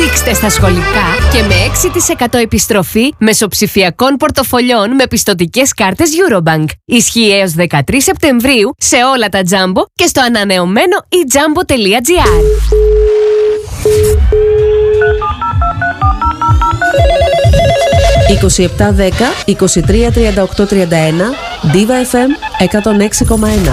Δείξτε στα σχολικά και με 6% επιστροφή μεσοψηφιακών πορτοφολιών με πιστωτικές κάρτες Eurobank. Ισχύει έως 13 Σεπτεμβρίου σε όλα τα Jumbo και στο ανανεωμένο ejumbo.gr. «2710 23 38 31 Diva FM 106,1.